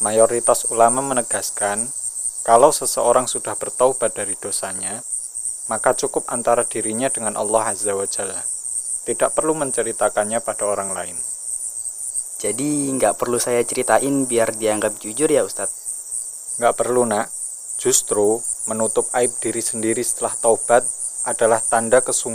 Mayoritas ulama menegaskan, kalau seseorang sudah bertaubat dari dosanya, maka cukup antara dirinya dengan Allah Azza wa Jalla. Tidak perlu menceritakannya pada orang lain. Jadi nggak perlu saya ceritain biar dianggap jujur ya Ustadz? Nggak perlu nak, justru menutup aib diri sendiri setelah taubat adalah tanda kesungguhan